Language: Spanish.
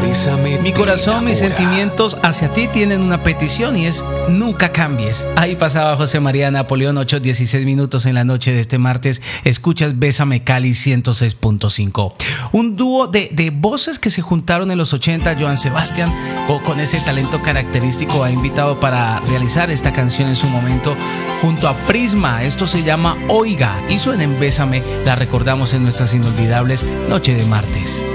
Mi corazón, mis sentimientos hacia ti tienen una petición y es nunca cambies. Ahí pasaba José María Napoleón, 8:16 minutos en la noche de este martes. Escuchas Bésame Cali 106.5. Un dúo de voces que se juntaron en los 80. Joan Sebastián, con ese talento característico, ha invitado para realizar esta canción en su momento junto a Prisma. Esto se llama Oiga y suena en Bésame. La recordamos en nuestras inolvidables Noche de Martes.